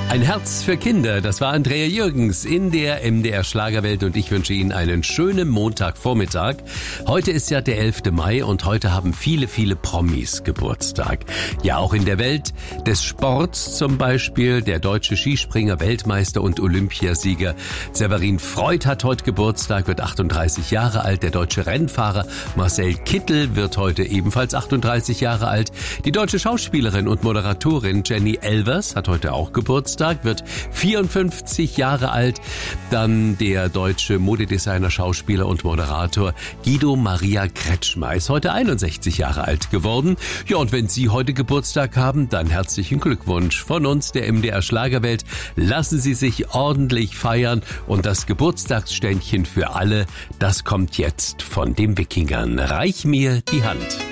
Ein Herz für Kinder, das war Andrea Jürgens in der MDR Schlagerwelt und ich wünsche Ihnen einen schönen Montagvormittag. Heute ist ja der 11. Mai und heute haben viele Promis Geburtstag. Ja, auch in der Welt des Sports zum Beispiel. Der deutsche Skispringer, Weltmeister und Olympiasieger Severin Freud hat heute Geburtstag, wird 38 Jahre alt. Der deutsche Rennfahrer Marcel Kittel wird heute ebenfalls 38 Jahre alt. Die deutsche Schauspielerin und Moderatorin Jenny Elvers hat heute auch Geburtstag, wird 54 Jahre alt. Dann der deutsche Modedesigner, Schauspieler und Moderator Guido Maria Kretschmer ist heute 61 Jahre alt geworden. Ja, und wenn Sie heute Geburtstag haben, dann herzlichen Glückwunsch von uns, der MDR Schlagerwelt. Lassen Sie sich ordentlich feiern und das Geburtstagsständchen für alle, das kommt jetzt von den Wikingern. Reich mir die Hand.